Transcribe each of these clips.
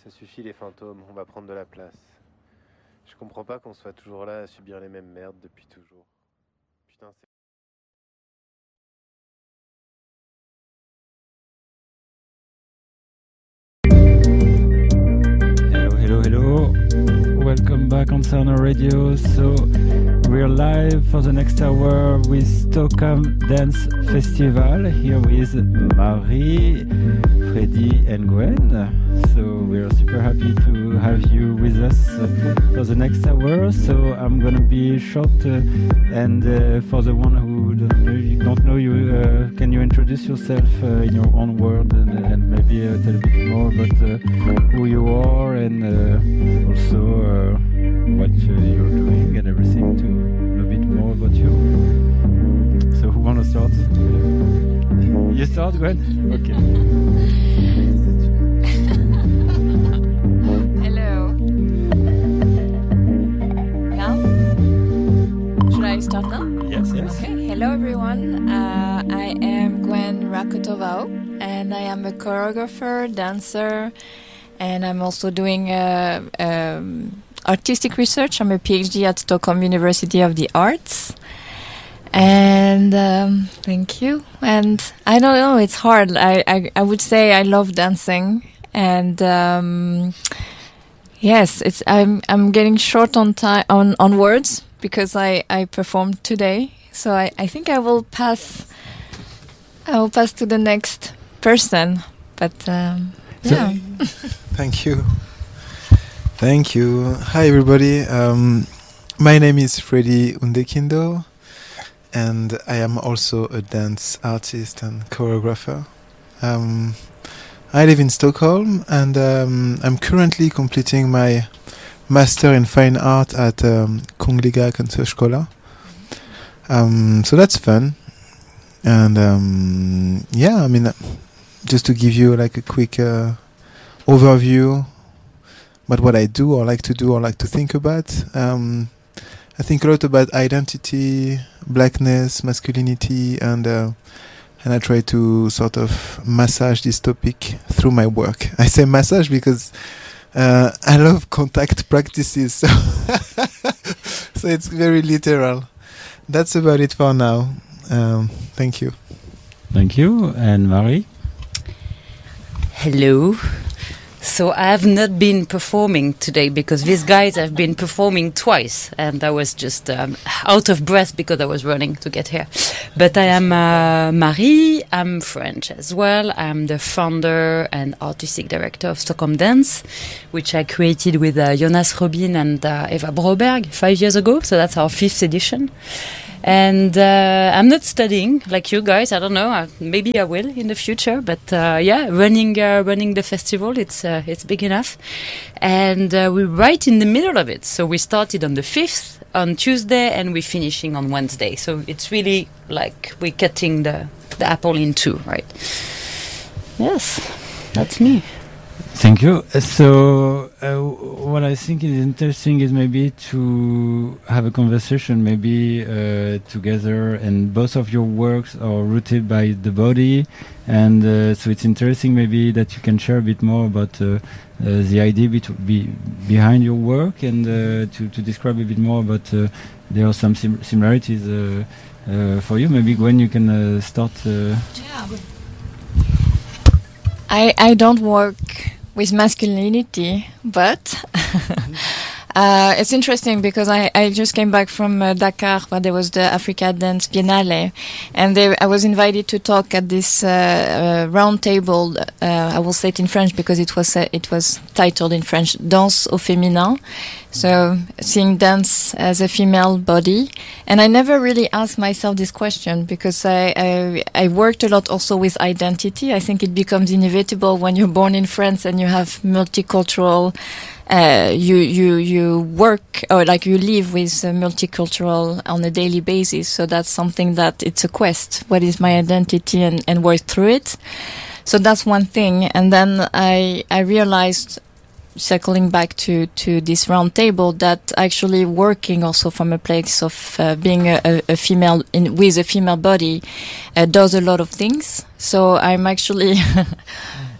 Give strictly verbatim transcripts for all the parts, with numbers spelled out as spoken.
Ça suffit les fantômes, on va prendre de la place. Je comprends pas qu'on soit toujours là à subir les mêmes merdes depuis toujours. Putain, c'est... Hello, hello, hello. Welcome back on Sound Radio. So we're live for the next hour with Stockholm Dance Festival here with Marie, Freddy and Gwen. So we're super happy to have you with us uh, for the next hour. So I'm gonna be short uh, and uh, for the one who don't know you, don't know you uh, can you introduce yourself uh, in your own word and, and maybe uh, tell a bit more about uh, who you are and uh, also uh, what uh, you're doing and everything to know a bit more about you. So who wanna start? You start, Gwen? Okay. Hello. Now? Should I start now? Yes, yes. Okay. Hello, everyone. Uh, I am Gwen Rakotovau, and I am a choreographer, dancer, and I'm also doing uh, um, artistic research. I'm a PhD at Stockholm University of the Arts. And um, thank you. And I don't know, it's hard. I, I, I would say I love dancing. And um, yes, it's I'm I'm getting short on time on, on words because I, I performed today. So I, I think I will pass I will pass to the next person. But um, yeah. Thank you. Thank you. Hi everybody. Um, my name is Freddy Undekindo. And I am also a dance artist and choreographer. Um, I live in Stockholm, and um, I'm currently completing my master in fine art at um, Kungliga Konstskola. Um, so that's fun. And um, yeah, I mean, just to give you like a quick uh, overview about what I do, or like to do, or like to think about. Um, I think a lot about identity, blackness, masculinity, and uh, and I try to sort of massage this topic through my work. I say massage because uh, I love contact practices, so, so it's very literal. That's about it for now. Um, thank you. Thank you. And Marie? Hello. So I have not been performing today because these guys have been performing twice, and I was just um, out of breath because I was running to get here. But I am uh, Marie. I'm French as well. I'm the founder and artistic director of Stockholm Dance, which I created with uh, Jonas Robin and uh, Eva Broberg five years ago. So that's our fifth edition. And uh, I'm not studying like you guys. I don't know. Uh, maybe I will in the future. But uh, yeah, running uh, running the festival, it's uh, it's big enough. And uh, we're right in the middle of it. So we started on the fifth on Tuesday, and we're finishing on Wednesday. So it's really like we're cutting the the apple in two, right? Yes, that's me. Thank you. Uh, So, uh, what I think is interesting is maybe to have a conversation, maybe uh, together, and both of your works are rooted by the body, and uh, so it's interesting maybe that you can share a bit more about uh, uh, the idea be be behind your work, and uh, to, to describe a bit more about uh, there are some sim similarities uh, uh, for you. Maybe Gwen, you can uh, start. Uh Yeah. I I don't work with masculinity, but uh, it's interesting because I, I just came back from uh, Dakar, where there was the Africa Dance Biennale, and they, I was invited to talk at this uh, uh, round table. Uh, I will say it in French because it was uh, it was titled in French, "Danse au féminin," so seeing dance as a female body. And I never really asked myself this question because I, I I worked a lot also with identity. I think it becomes inevitable when you're born in France and you have multicultural. Uh, you you you work or like you live with uh, multicultural on a daily basis. So that's something that it's a quest. What is my identity, and and work through it. So that's one thing. And then I I realized, circling back to, to this round table, that actually working also from a place of uh, being a, a female in, with a female body uh, does a lot of things. So I'm actually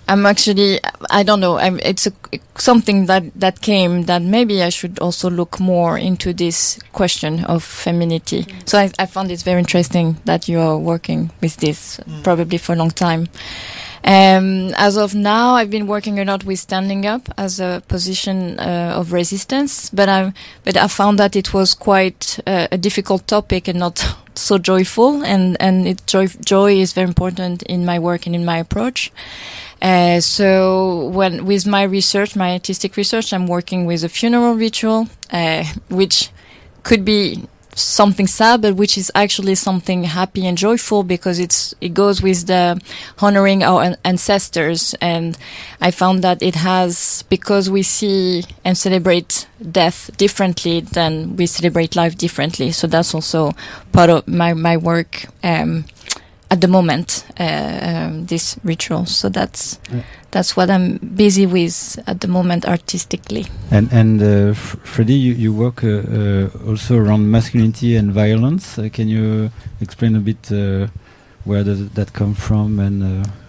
I'm actually, I don't know, I'm, it's a, something that, that came that maybe I should also look more into this question of femininity. Mm. So I, I found it very interesting that you are working with this mm. probably for a long time. Um, as of now, I've been working a lot with standing up as a position uh, of resistance, but I'm, but I found that it was quite uh, a difficult topic and not so joyful, and and it joy joy is very important in my work and in my approach. Uh, so when with my research, my artistic research, I'm working with a funeral ritual, uh, which could be something sad, but which is actually something happy and joyful, because it's it goes with the honoring our an- ancestors. And I found that it has, because we see and celebrate death differently than we celebrate life differently. So that's also part of my my work um, at the moment. Uh, um, this ritual. So that's yeah. that's what I'm busy with at the moment artistically. And and uh, F- Freddie, you, you work uh, uh, also around masculinity and violence. Uh, can you explain a bit uh, where does that come from? And uh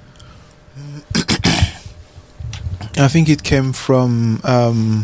I think it came from um,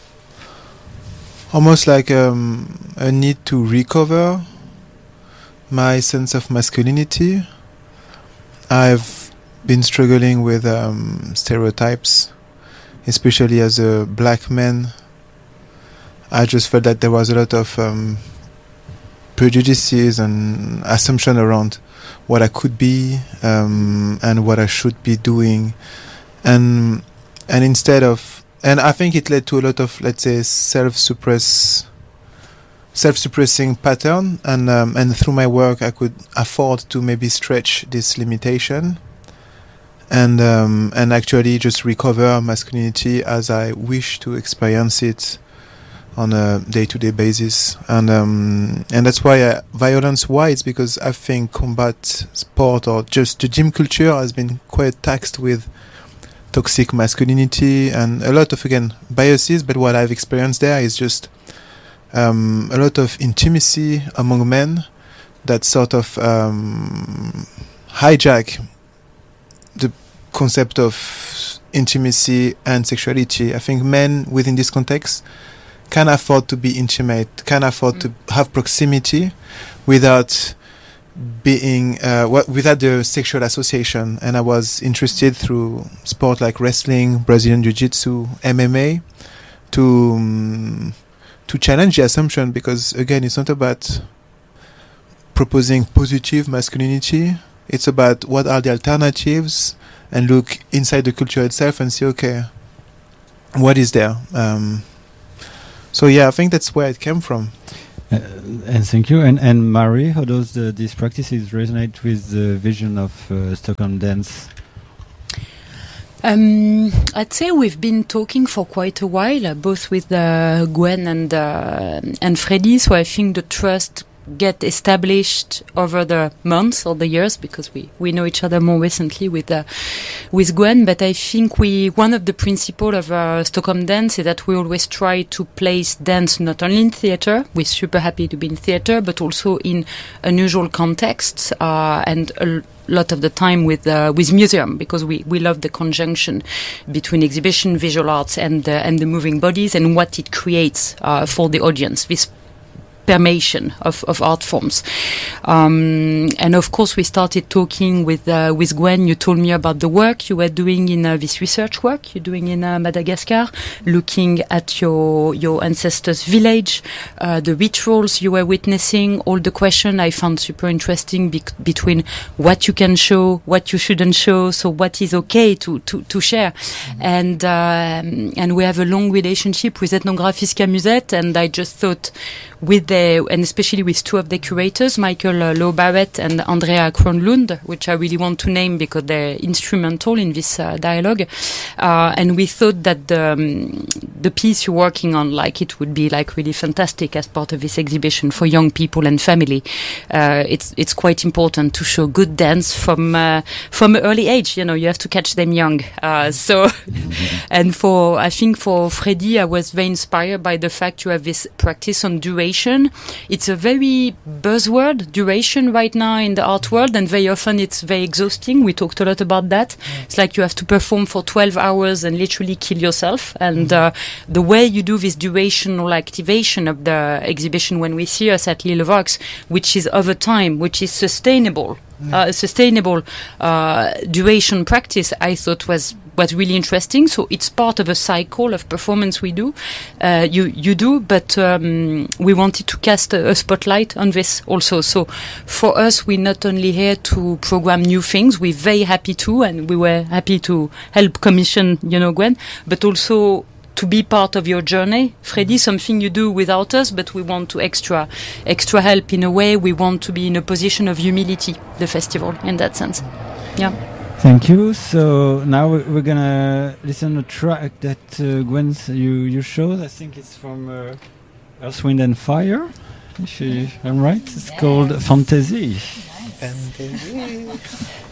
almost like um, a need to recover my sense of masculinity. I've been struggling with um, stereotypes, especially as a black man. I just felt that there was a lot of um, prejudices and assumption around what I could be um, and what I should be doing, and and instead of, and I think it led to a lot of, let's say, self-suppress, self-suppressing pattern, and um, and through my work I could afford to maybe stretch this limitation, and um, and actually just recover masculinity as I wish to experience it on a day-to-day basis. And um, and that's why uh, violence-wise, because I think combat sport or just the gym culture has been quite taxed with toxic masculinity and a lot of, again, biases. But what I've experienced there is just um, a lot of intimacy among men that sort of um, hijack the concept of intimacy and sexuality. I think men within this context can afford to be intimate, can afford mm. to have proximity without being uh, w- without the sexual association. And I was interested through sport like wrestling, Brazilian Jiu-Jitsu, M M A, to um, to challenge the assumption, because again, it's not about proposing positive masculinity. It's about what are the alternatives, and look inside the culture itself and see, okay, what is there? Um, so yeah, I think that's where it came from. Uh, and thank you. And and Marie, how does the, these practices resonate with the vision of uh, Stockholm Dance? Um, I'd say we've been talking for quite a while, uh, both with uh, Gwen and uh, and Freddie. So I think the trust get established over the months or the years, because we, we know each other more recently with uh, with Gwen. But I think we one of the principles of uh, Stockholm Dance is that we always try to place dance not only in theatre. We're super happy to be in theatre, but also in unusual contexts, uh, and a lot of the time with uh, with museum, because we, we love the conjunction between exhibition, visual arts, and uh, and the moving bodies, and what it creates uh, for the audience. This permeation of, of art forms. Um, and of course we started talking with uh, with Gwen. You told me about the work you were doing in uh, this research work you're doing in uh, Madagascar, looking at your your ancestors' village, uh, the rituals you were witnessing, all the question I found super interesting be- between what you can show, what you shouldn't show, so what is okay to, to, to share. Mm-hmm. And uh, and we have a long relationship with Ethnographiska Museet, and I just thought with the, and especially with two of the curators, Michael uh, Lowe Barrett and Andrea Kronlund, which I really want to name because they're instrumental in this uh, dialogue. Uh, and we thought that the, um, the piece you're working on, like, it would be like really fantastic as part of this exhibition for young people and family. Uh, it's it's quite important to show good dance from uh, from an early age. You know, you have to catch them young. Uh, so, and for I think for Freddie, I was very inspired by the fact you have this practice on duration. duration. It's a very buzzword, duration, right now in the art world, and very often it's very exhausting. We talked a lot about that. Mm. It's like you have to perform for twelve hours and literally kill yourself. And mm. uh, the way you do this durational activation of the exhibition when we see us at Lille Vox, which is over time, which is sustainable, mm. uh, sustainable uh, duration practice, I thought was was really interesting. So it's part of a cycle of performance we do, uh, you you do, but um, we wanted to cast a, a spotlight on this also. So for us, we're not only here to program new things, we're very happy to, and we were happy to help commission, you know, Gwen, but also to be part of your journey, Freddy, something you do without us, but we want to extra, extra help in a way. We want to be in a position of humility, the festival, in that sense. Yeah. Thank you. So now we're gonna listen to a track that uh, Gwen you you showed. I think it's from uh, Earth, Wind and Fire. If I'm right, it's yes. called Fantasy. Fantasy.